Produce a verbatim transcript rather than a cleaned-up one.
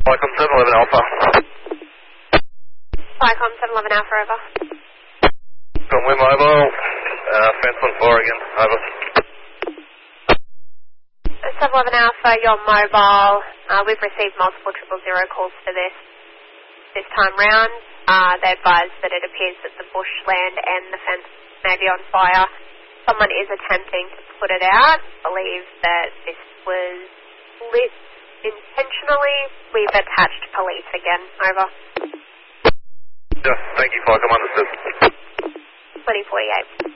Icon seven eleven Alpha. Icon seven eleven Alpha, over. Conway Mobile, uh, fence on fire again, over. seven eleven Alpha, you're mobile. Uh, we've received multiple triple zero calls for this this time round. Uh, they advise that it appears that the bushland and the fence may be on fire. Someone is attempting to put it out. I believe that this was lit intentionally. We've attached police again, over. Yeah, thank you, Falcom, understood. twenty forty-eight.